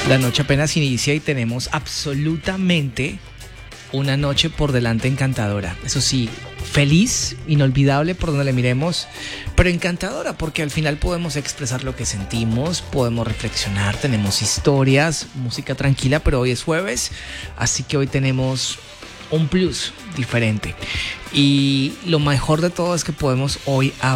La noche apenas inicia y tenemos absolutamente una noche por delante encantadora. Eso sí, feliz, inolvidable por donde le miremos, pero encantadora porque al final podemos expresar lo que sentimos, podemos reflexionar, tenemos historias, música tranquila, pero hoy es jueves, así que hoy tenemos un plus diferente. Y lo mejor de todo es que podemos hoy hablar